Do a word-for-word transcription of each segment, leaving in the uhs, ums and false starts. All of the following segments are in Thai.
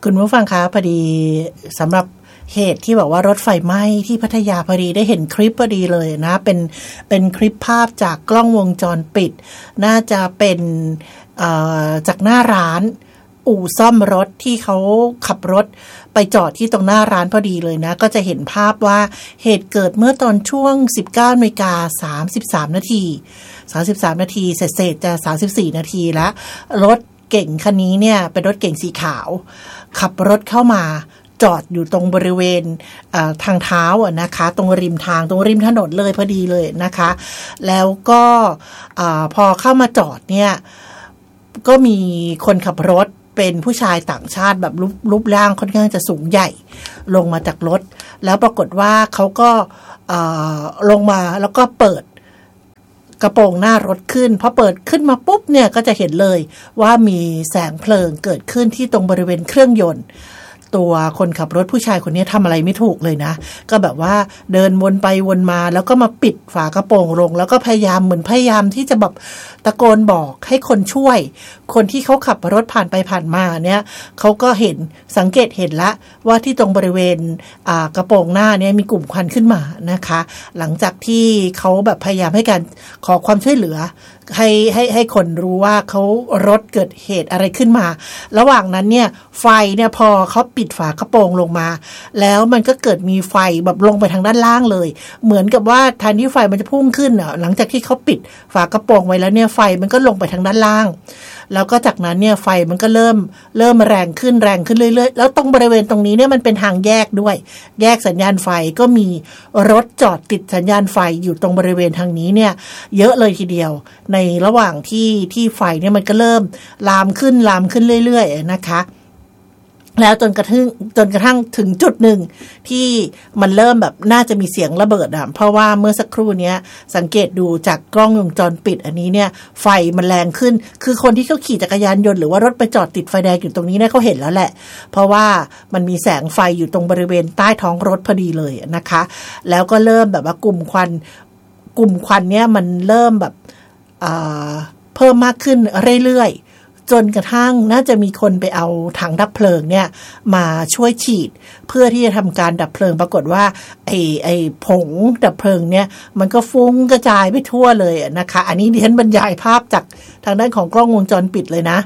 คุณผู้ฟังคะพอดีสำหรับเหตุที่บอกว่ารถไฟไหม้ที่พัทยาพอดีได้เห็นคลิปพอดีเลยนะเป็นเป็นคลิปภาพจากกล้องวงจรปิดน่าจะเป็นจากหน้าร้านอู่ซ่อมรถที่เขาขับรถไปจอดที่ตรงหน้าร้านพอดีเลยนะก็จะเห็นภาพว่าเหตุเกิดเมื่อตอนช่วง สิบเก้านาฬิกาสามสิบสามนาทีสามสิบสามนาทีเศษๆจะสามสิบสี่นาทีแล้วรถเก่งคันนี้เนี่ยเป็นรถเก่งสีขาวขับรถเข้ามาจอดอยู่ตรงบริเวณทางเท้าอ่ะนะคะตรงริมทางตรงริมถนนเลยพอดีเลยนะคะแล้วก็พอเข้ามาจอดเนี่ยก็มีคนขับรถเป็นผู้ชายต่างชาติแบบรูปรูปร่างค่อนข้างจะสูงใหญ่ลงมาจากรถแล้วปรากฏว่าเขาก็ลงมาแล้วก็เปิดกระโปรงหน้ารถขึ้นพอเปิดขึ้นมาปุ๊บเนี่ยก็จะเห็นเลยว่ามีแสงเพลิงเกิดขึ้นที่ตรงบริเวณเครื่องยนต์ตัวคนขับรถผู้ชายคนนี้ทำอะไรไม่ถูกเลยนะก็แบบว่าเดินวนไปวนมาแล้วก็มาปิดฝากระโปรงลงแล้วก็พยายามเหมือนพยายามที่จะแบบตะโกนบอกให้คนช่วยคนที่เขาขับรถผ่านไปผ่านมาเนี่ยเขาก็เห็นสังเกตเห็นละว่าที่ตรงบริเวณกระโปรงหน้าเนี่ยมีกลุ่มควันขึ้นมานะคะหลังจากที่เขาแบบพยายามให้การขอความช่วยเหลือให้ให้ให้คนรู้ว่าเขารถเกิดเหตุอะไรขึ้นมาระหว่างนั้นเนี่ยไฟเนี่ยพอเขาปิดฝากระโปรงลงมาแล้วมันก็เกิดมีไฟแบบลงไปทางด้านล่างเลยเหมือนกับว่าแทนที่ไฟมันจะพุ่งขึ้นอ่ะหลังจากที่เขาปิดฝากระโปรงไว้แล้วเนี่ยไฟมันก็ลงไปทางด้านล่างแล้วก็จากนั้นเนี่ยไฟมันก็เริ่มเริ่มแรงขึ้นแรงขึ้นเรื่อยๆแล้วตรงบริเวณตรงนี้เนี่ยมันเป็นทางแยกด้วยแยกสัญญาณไฟก็มีรถจอดติดสัญญาณไฟอยู่ตรงบริเวณทางนี้เนี่ยเยอะเลยทีเดียวในระหว่างที่ที่ไฟเนี่ยมันก็เริ่มลามขึ้นลามขึ้นเรื่อยๆนะคะแล้วจนกระทั่งจนกระทั่งถึงจุดหนึ่งที่มันเริ่มแบบน่าจะมีเสียงระเบิดอ่ะเพราะว่าเมื่อสักครู่นี้สังเกตดูจากกล้องวงจรปิดอันนี้เนี่ยไฟมันแรงขึ้นคือคนที่เขาขี่จักรยานยนต์หรือว่ารถไปจอดติดไฟแดงอยู่ตรงนี้เนี่ยเขาเห็นแล้วแหละเพราะว่ามันมีแสงไฟอยู่ตรงบริเวณใต้ท้องรถพอดีเลยนะคะแล้วก็เริ่มแบบว่ากลุ่มควันกลุ่มควันเนี่ยมันเริ่มแบบเพิ่มมากขึ้นเรื่อยๆจนกระทั่งน่าจะมีคนไปเอาถังดับเพลิงเนี่ยมาช่วยฉีดเพื่อที่จะทำการดับเพลิงปรากฏว่าไอ้ไอ้ผงดับเพลิงเนี่ยมันก็ฟุ้งกระจายไปทั่วเลยนะคะอันนี้ดิฉันบรรยายภาพจากทางด้านของกล้องวงจรปิดเลยนะ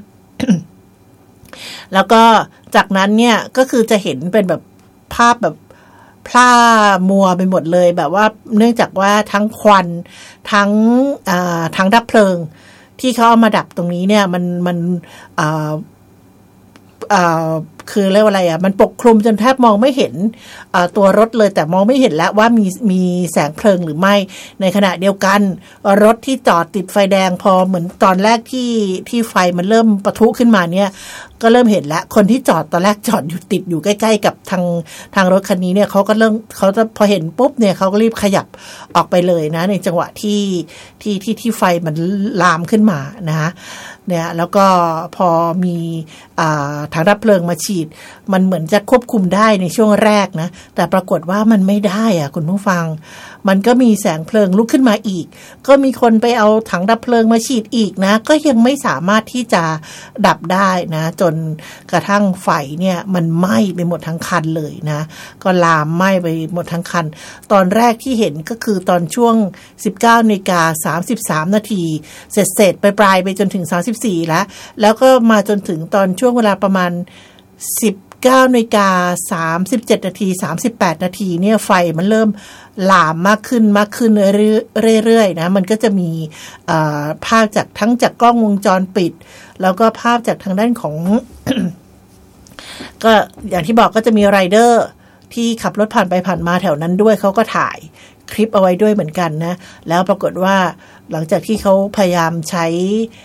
แล้วก็จากนั้นเนี่ยก็คือจะเห็นเป็นแบบภาพแบบพร่ามัวไปหมดเลยแบบว่าเนื่องจากว่าทั้งควันทั้งอ่าทั้งดับเพลิงที่เขาเอามาดับตรงนี้เนี่ยมันมันอ่าอ่าคือเรียกว่าอะไรอ่ะมันปกคลุมจนแทบมองไม่เห็นตัวรถเลยแต่มองไม่เห็นแล้วว่ามีมีแสงเพลิงหรือไม่ในขณะเดียวกันรถที่จอดติดไฟแดงพอเหมือนตอนแรกที่ที่ไฟมันเริ่มปะทุขึ้นมาเนี่ยก็เริ่มเห็นแล้วคนที่จอดตอนแรกจอดอยู่ติดอยู่ใกล้ๆกับทางทางรถคันนี้เนี่ยเขาก็เริ่มเขาจะพอเห็นปุ๊บเนี่ยเขาก็รีบขยับออกไปเลยนะในจังหวะที่ที่ที่ที่ไฟมันลามขึ้นมานะเนี่ยแล้วก็พอมีถังดับเพลิงมาฉีดมันเหมือนจะควบคุมได้ในช่วงแรกนะแต่ปรากฏว่ามันไม่ได้อ่ะคุณผู้ฟังมันก็มีแสงเพลิงลุกขึ้นมาอีกก็มีคนไปเอาถังดับเพลิงมาฉีดอีกนะก็ยังไม่สามารถที่จะดับได้นะจนกระทั่งไฟเนี่ยมันไหม้ไปหมดทั้งคันเลยนะก็ลามไหม้ไปหมดทั้งคันตอนแรกที่เห็นก็คือตอนช่วง สิบเก้านาฬิกาสามสิบสามนาทีเสร็จๆไปปลายไปจนถึงสามสิบสี่แล้วแล้วก็มาจนถึงตอนช่วงเวลาประมาณสิบเก้านาฬิกาสามสิบเจ็ดนาทีสามสิบแปดนาทีเนี่ยไฟมันเริ่มลามมากขึ้นมากขึ้นเรื่อยๆนะมันก็จะมีภาพจากทั้งจากกล้องวงจรปิดแล้วก็ภาพจากทางด้านของ ก็อย่างที่บอกก็จะมีไรเดอร์ที่ขับรถผ่านไปผ่านมาแถวนั้นด้วยเขาก็ถ่ายคลิปเอาไว้ด้วยเหมือนกันนะแล้วปรากฏว่าหลังจากที่เขาพยายามใช้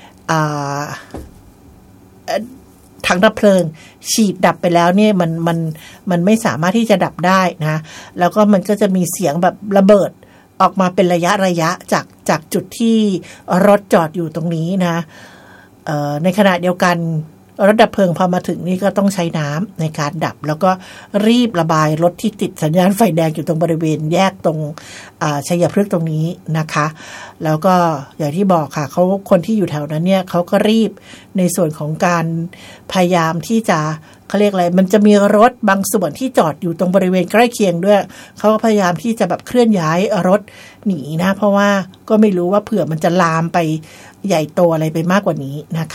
ถังดับเพลิงฉีดดับไปแล้วเนี่ยมันมันมันไม่สามารถที่จะดับได้นะแล้วก็มันก็จะมีเสียงแบบระเบิดออกมาเป็นระยะระยะจากจากจุดที่รถจอดอยู่ตรงนี้นะในขณะเดียวกันรถดับเพลิงพอมาถึงนี่ก็ต้องใช้น้ำในการดับแล้วก็รีบระบายรถที่ติดสัญญาณไฟแดงอยู่ตรงบริเวณแยกตรงชัยพฤกษ์ตรงนี้นะคะแล้วก็อย่างที่บอกค่ะเขาคนที่อยู่แถวนั้นเนี่ยเขาก็รีบในส่วนของการพยายามที่จะเขาเรียกอะไรมันจะมีรถบางส่วนที่จอดอยู่ตรงบริเวณใกล้เคียงด้วยเขาก็พยายามที่จะแบบเคลื่อนย้ายรถหนีนะเพราะว่าก็ไม่รู้ว่าเผื่อมันจะลามไปใหญ่โตอะไรไปมากกว่านี้นะคะ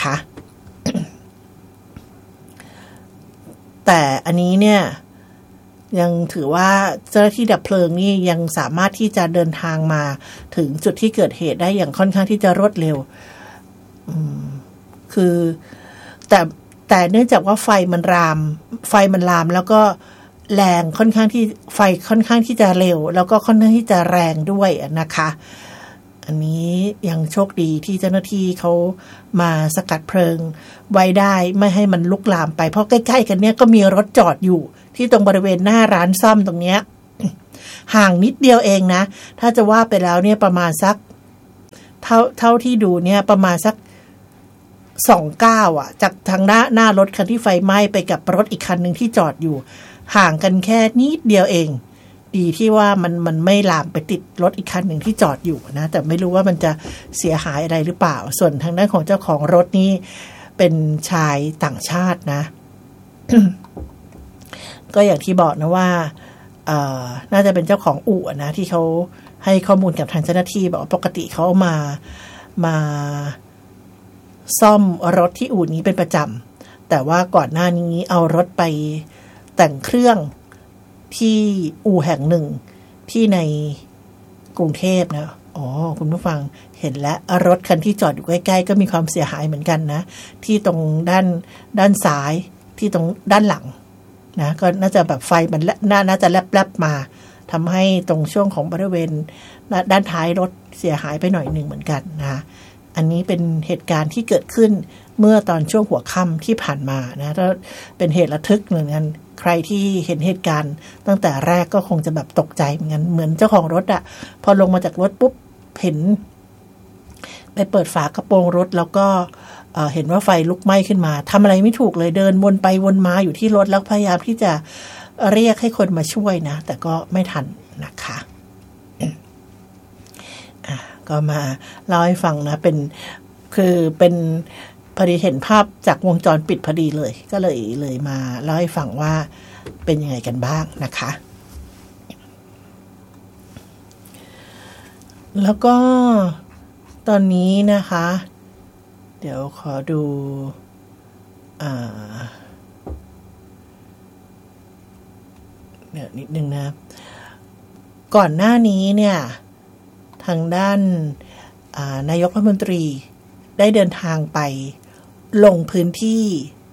แต่อันนี้เนี่ยยังถือว่าเจ้าหน้าที่ดับเพลิงนี่ยังสามารถที่จะเดินทางมาถึงจุดที่เกิดเหตุได้อย่างค่อนข้างที่จะรวดเร็วคือแต่แต่เนื่องจากว่าไฟมันรามไฟมันลามแล้วก็แรงค่อนข้างที่ไฟค่อนข้างที่จะเร็วแล้วก็ค่อนข้างที่จะแรงด้วยนะคะอันนี้ยังโชคดีที่เจ้าหน้าที่เขามาสกัดเพลิงไว้ได้ไม่ให้มันลุกลามไปเพราะใกล้ๆกันเนี้ยก็มีรถจอดอยู่ที่ตรงบริเวณหน้าร้านซ่อมตรงเนี้ย ห่างนิดเดียวเองนะถ้าจะว่าไปแล้วเนี่ยประมาณสักเท่าเท่าที่ดูเนี่ยประมาณสักสองก้าวอ่ะจากทางหน้าหน้ารถคันที่ไฟไหม้ไปกับรถอีกคันนึงที่จอดอยู่ห่างกันแค่นิดเดียวเองดีที่ว่ามันมันไม่ลามไปติดรถอีกคันหนึ่งที่จอดอยู่นะแต่ไม่รู้ว่ามันจะเสียหายอะไรหรือเปล่าส่วนทางด้านของเจ้าของรถนี่เป็นชายต่างชาตินะ ก็อย่างที่บอกนะว่าเอ่อน่าจะเป็นเจ้าของอู่นะที่เขาให้ข้อมูลกับทางเจ้าหน้าที่บอกว่าปกติเขามามาซ่อมรถที่อู่นี้เป็นประจำแต่ว่าก่อนหน้านี้เอารถไปแต่งเครื่องที่อู่แห่งหนึ่งที่ในกรุงเทพนะอ๋อคุณผู้ฟังเห็นแล้วรถคันที่จอดอยู่ใกล้ๆก็มีความเสียหายเหมือนกันนะที่ตรงด้านด้านซ้ายที่ตรงด้านหลังนะก็น่าจะแบบไฟมันน่าน่าจะแลบๆมาทำให้ตรงช่วงของบริเวณด้านท้ายรถเสียหายไปหน่อยหนึ่งเหมือนกันนะอันนี้เป็นเหตุการณ์ที่เกิดขึ้นเมื่อตอนช่วงหัวค่ำที่ผ่านมานะถ้าเป็นเหตุระทึกเหมือนกันใครที่เห็นเหตุการณ์ตั้งแต่แรกก็คงจะแบบตกใจเหมือนกันเหมือนเจ้าของรถอะพอลงมาจากรถปุ๊บเห็นไปเปิดฝากระโปรงรถแล้วก็เอ่อเห็นว่าไฟลุกไหม้ขึ้นมาทำอะไรไม่ถูกเลยเดินวนไปวนมาอยู่ที่รถแล้วพยายามที่จะเรียกให้คนมาช่วยนะแต่ก็ไม่ทันนะคะก็มาเล่าให้ฟังนะเป็นคือเป็นพอดีเห็นภาพจากวงจรปิดพอดีเลยก็เลยเลยมาเล่าให้ฟังว่าเป็นยังไงกันบ้างนะคะแล้วก็ตอนนี้นะคะเดี๋ยวขอดูอ่าเดี๋ยวนิดนึงนะก่อนหน้านี้เนี่ยทางด้านนายกรัฐมนตรีได้เดินทางไปลงพื้นที่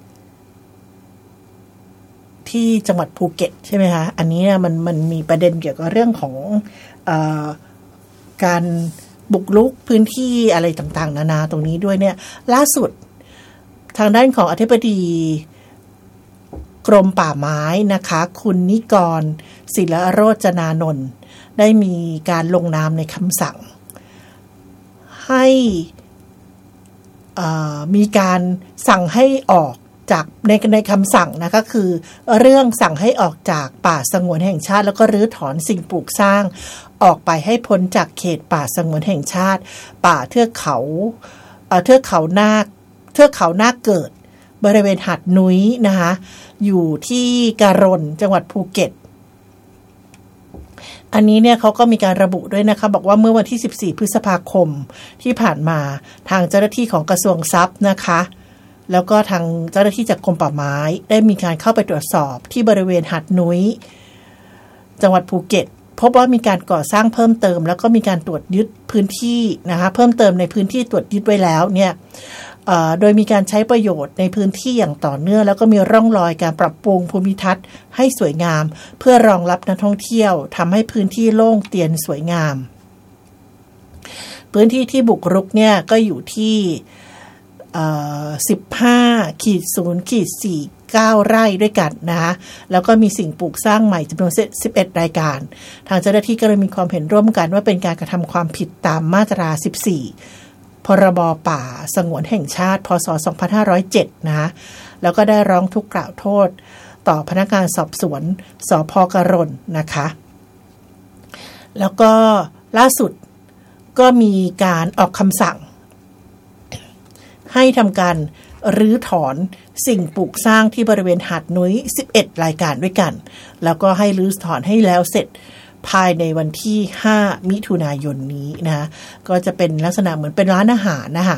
ที่จังหวัดภูเก็ตใช่ไหมคะอันนี้เนี่ยมันมันมีประเด็นเกี่ยวกับเรื่องของเอ่อการบุกรุกพื้นที่อะไรต่างๆนานาตรงนี้ด้วยเนี่ยล่าสุดทางด้านของอธิบดีกรมป่าไม้นะคะคุณนิกรศิลโรจนานนท์ได้มีการลงนามในคำสั่งให้มีการสั่งให้ออกจากในในคำสั่งนะก็คือเรื่องสั่งให้ออกจากป่าสงวนแห่งชาติแล้วก็รื้อถอนสิ่งปลูกสร้างออกไปให้พ้นจากเขตป่าสงวนแห่งชาติป่าเทือกเขาเทือกเขานาคเทือกเขานาคเกิดบริเวณหาดนุ้ยนะคะอยู่ที่การนจังหวัดภูเก็ตอันนี้เนี่ยเขาก็มีการระบุด้วยนะคะบอกว่าเมื่อวันที่สิบสี่พฤษภาคมที่ผ่านมาทางเจ้าหน้าที่ของกระทรวงทรัพย์นะคะแล้วก็ทางเจ้าหน้าที่จากกรมป่าไม้ได้มีการเข้าไปตรวจสอบที่บริเวณหาดนุ้ยจังหวัดภูเก็ตพบว่ามีการก่อสร้างเพิ่มเติมแล้วก็มีการตรวจยึดพื้นที่นะคะเพิ่มเติมในพื้นที่ตรวจยึดไว้แล้วเนี่ยโดยมีการใช้ประโยชน์ในพื้นที่อย่างต่อเนื่องแล้วก็มีร่องรอยการปรับปรุงภูมิทัศน์ให้สวยงามเพื่อรองรับนักท่องเที่ยวทำให้พื้นที่โล่งเตียนสวยงามพื้นที่ที่บุกรุกเนี่ยก็อยู่ที่สิบห้า ศูนย์ สี่ เก้า ไร่ด้วยกันนะคะแล้วก็มีสิ่งปลูกสร้างใหม่จำนวนสิบเอ็ดรายการทางเจ้าหน้าที่ก็เลยมีความเห็นร่วมกันว่าเป็นการกระทำความผิดตามมาตราสิบสี่พรบป่าสงวนแห่งชาติพ.ศ. สองพันห้าร้อยเจ็ดนะคะแล้วก็ได้ร้องทุกข์กล่าวโทษต่อพนักงานสอบสวนสภ.กรณนะคะแล้วก็ล่าสุดก็มีการออกคำสั่งให้ทำการรื้อถอนสิ่งปลูกสร้างที่บริเวณหาดนุ้ยสิบเอ็ดรายการด้วยกันแล้วก็ให้รื้อถอนให้แล้วเสร็จภายในวันที่ห้ามิถุนายนนี้นะก็จะเป็นลักษณะเหมือนเป็นร้านอาหารนะคะ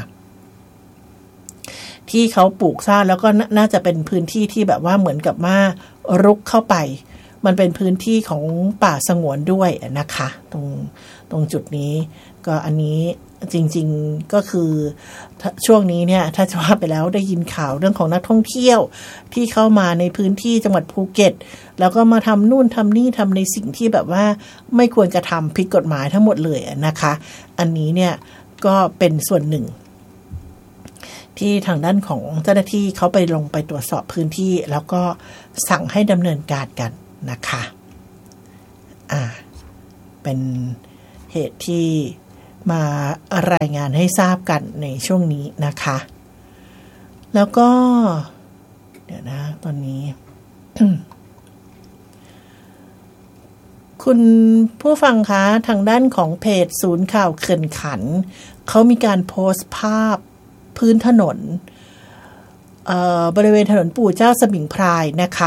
ที่เขาปลูกสร้างแล้วก็น่าจะเป็นพื้นที่ที่แบบว่าเหมือนกับว่ารุกเข้าไปมันเป็นพื้นที่ของป่าสงวนด้วยนะคะตรงตรงจุดนี้ก็อันนี้จริงๆก็คือช่วงนี้เนี่ยถ้าจะว่าไปแล้วได้ยินข่าวเรื่องของนักท่องเที่ยวที่เข้ามาในพื้นที่จังหวัดภูเก็ตแล้วก็มาทำนู่นทำนี่ทำในสิ่งที่แบบว่าไม่ควรกระทำผิดกฎหมายทั้งหมดเลยนะคะอันนี้เนี่ยก็เป็นส่วนหนึ่งที่ทางด้านของเจ้าหน้าที่เขาไปลงไปตรวจสอบพื้นที่แล้วก็สั่งให้ดำเนินการกันนะคะอ่าเป็นเหตุที่มารายงานให้ทราบกันในช่วงนี้นะคะแล้วก็เดี๋ยวนะตอนนี้ คุณผู้ฟังคะทางด้านของเพจศูนย์ข่าวเขื่อนขันเขามีการโพสต์ภาพพื้นถนนบริเวณถนนปู่เจ้าสมิงพรายนะคะ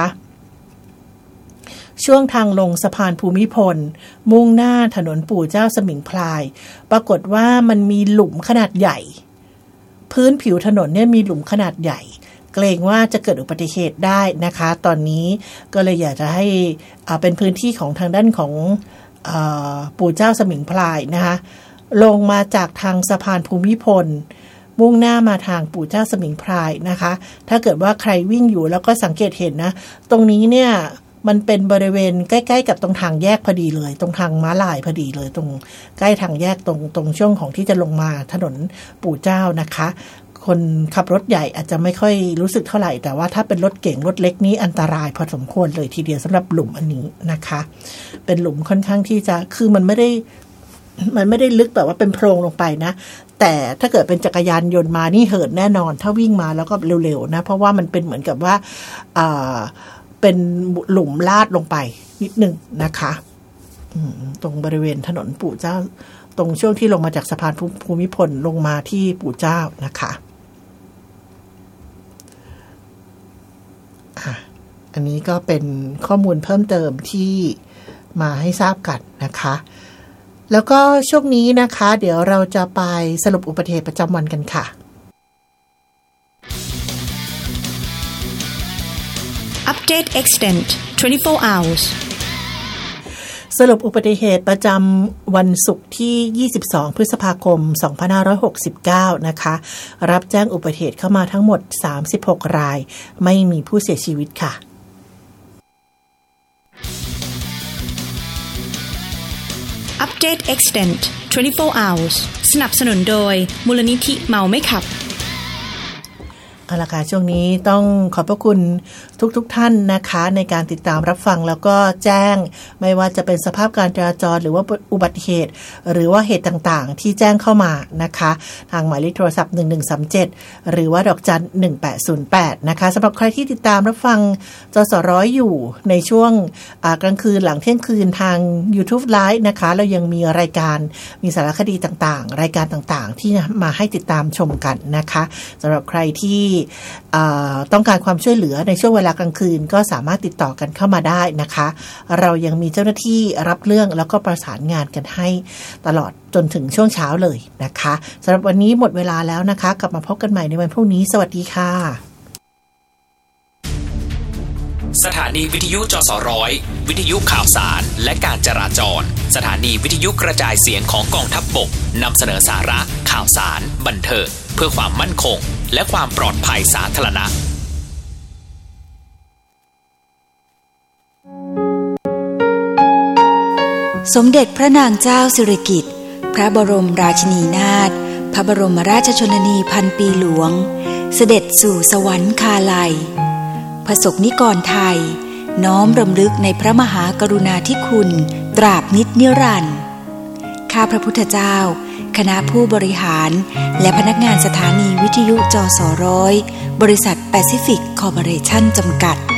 ช่วงทางลงสะพานภูมิพลมุ่งหน้าถนนปู่เจ้าสมิงพรายปรากฏว่ามันมีหลุมขนาดใหญ่พื้นผิวถนนเนี่ยมีหลุมขนาดใหญ่เกรงว่าจะเกิดอุบัติเหตุได้นะคะตอนนี้ก็เลยอยากจะให้เป็นพื้นที่ของทางด้านของปู่เจ้าสมิงพรายนะคะลงมาจากทางสะพานภูมิพลมุ่งหน้ามาทางปู่เจ้าสมิงพรายนะคะถ้าเกิดว่าใครวิ่งอยู่แล้วก็สังเกตเห็นนะตรงนี้เนี่ยมันเป็นบริเวณใกล้ๆกับตรงทางแยกพอดีเลยตรงทางม้าลายพอดีเลยตรงใกล้ทางแยกตรงตรงช่วงของที่จะลงมาถนนปู่เจ้านะคะคนขับรถใหญ่อาจจะไม่ค่อยรู้สึกเท่าไหร่แต่ว่าถ้าเป็นรถเก๋งรถเล็กนี้อันตรายพอสมควรเลยทีเดียวสำหรับหลุมอันนี้นะคะเป็นหลุมค่อนข้างที่จะคือมันไม่ได้มันไม่ได้ลึกแบบว่าเป็นโพรงลงไปนะแต่ถ้าเกิดเป็นจักรยานยนต์มานี่เหินแน่นอนถ้าวิ่งมาแล้วก็เร็วๆนะเพราะว่ามันเป็นเหมือนกับว่าอ่าเป็นหลุมลาดลงไปนิดหนึ่งนะคะตรงบริเวณถนนปู่เจ้าตรงช่วงที่ลงมาจากสะพานภูมิพลลงมาที่ปู่เจ้านะคะอ่ะอันนี้ก็เป็นข้อมูลเพิ่มเติมที่มาให้ทราบกันนะคะแล้วก็ช่วงนี้นะคะเดี๋ยวเราจะไปสรุปอุบัติเหตุประจำวันกันค่ะ Update Extend ยี่สิบสี่ hours สรุปอุบัติเหตุประจำวันศุกร์ที่ยี่สิบสองพฤษภาคมสองพันห้าร้อยหกสิบเก้านะคะรับแจ้งอุบัติเหตุเข้ามาทั้งหมดสามสิบหกรายไม่มีผู้เสียชีวิตค่ะ Update Extend ยี่สิบสี่ hours สนับสนุนโดยมูลนิธิเมาไม่ขับเอาละค่ะช่วงนี้ต้องขอบพระคุณทุกๆ ท่านนะคะในการติดตามรับฟังแล้วก็แจ้งไม่ว่าจะเป็นสภาพการจราจรหรือว่าอุบัติเหตุหรือว่าเหตุต่างๆที่แจ้งเข้ามานะคะทางหมายเลขโทรศัพท์หนึ่งหนึ่งสามเจ็ดหรือว่าดอกจันหนึ่งแปดศูนย์แปดนะคะสำหรับใครที่ติดตามรับฟังจสร้อยอยู่ในช่วงกลางคืนหลังเที่ยงคืนทาง YouTube Live นะคะเรายังมีรายการมีสารคดีต่างๆรายการต่างๆที่มาให้ติดตามชมกันนะคะสำหรับใครที่ต้องการความช่วยเหลือในช่วงเวลากลางคืนก็สามารถติดต่อกันเข้ามาได้นะคะเรายังมีเจ้าหน้าที่รับเรื่องแล้วก็ประสานงานกันให้ตลอดจนถึงช่วงเช้าเลยนะคะสำหรับวันนี้หมดเวลาแล้วนะคะกลับมาพบกันใหม่ในวันพรุ่งนี้สวัสดีค่ะสถานีวิทยุจสร้อยวิทยุข่าวสารและการจราจรสถานีวิทยุกระจายเสียงของกองทัพบกนำเสนอสาระข่าวสารบันเทิงเพื่อความมั่นคงและความปลอดภัยสาธารณะสมเด็จพระนางเจ้าสิริกิติ์พระบรมราชินีนาถพระบรมราชชนนีพันปีหลวงเสด็จสู่สวรรคาลัยประสบนิกรไทยน้อมรำลึกในพระมหากรุณาธิคุณตราบนิจนิรันดร์ข้าพระพุทธเจ้าคณะผู้บริหารและพนักงานสถานีวิทยุจสร้อยบริษัทแปซิฟิกคอร์ปอเรชั่นจำกัด